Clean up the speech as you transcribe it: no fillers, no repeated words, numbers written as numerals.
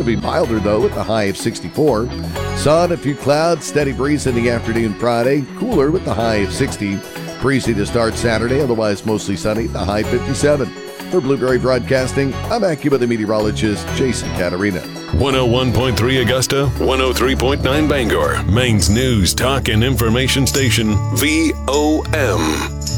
be milder, though, with the high of 64. Sun, a few clouds, steady breeze in the afternoon Friday. Cooler with the high of 60. Breezy to start Saturday, otherwise mostly sunny, the high 57. For Blueberry Broadcasting, I'm AccuWeather meteorologist Jason Caterina. 101.3 Augusta, 103.9 Bangor, Maine's news, talk, and information station, VOM.